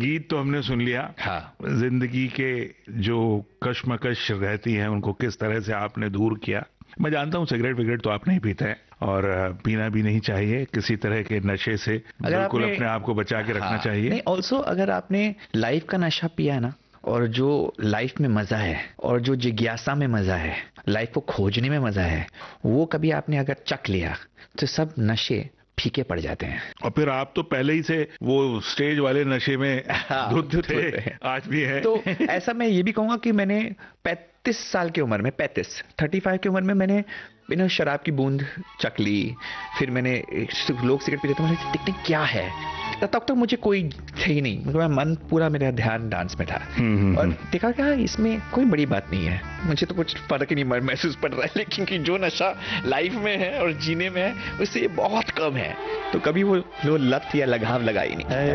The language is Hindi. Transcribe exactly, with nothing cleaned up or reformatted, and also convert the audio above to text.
गीत तो हमने सुन लिया। हाँ। जिंदगी के जो कश्मकश रहती हैं उनको किस तरह से आपने दूर किया। मैं जानता हूँ सिगरेट विगरेट तो आप नहीं पीते हैं और पीना भी नहीं चाहिए, किसी तरह के नशे से बिल्कुल अपने आप को बचा के रखना हाँ, चाहिए। नहीं, ऑल्सो अगर आपने लाइफ का नशा पिया है ना, और जो लाइफ में मजा है और जो जिज्ञासा में मजा है, लाइफ को खोजने में मजा है, वो कभी आपने अगर चख लिया तो सब नशे फीके पड़ जाते हैं। और फिर आप तो पहले ही से वो स्टेज वाले नशे में हाँ, धुत थे, आज भी है। तो ऐसा मैं ये भी कहूंगा कि मैंने पैंतीस साल की उम्र में, पैंतीस थर्टी फाइव की उम्र में मैंने बिना शराब की बूंद चख ली। फिर मैंने, लोग सिगरेट पीते थे, मैंने देखते क्या है, तब तक तो मुझे कोई थे ही नहीं, मतलब मन पूरा मेरा ध्यान डांस में था। और देखा क्या इसमें कोई बड़ी बात नहीं है, मुझे तो कुछ फर्क ही नहीं महसूस पड़ रहा है, लेकिन कि जो नशा लाइफ में है और जीने में है उससे बहुत कम है। तो कभी वो जो लत या लगाम लगाई नहीं।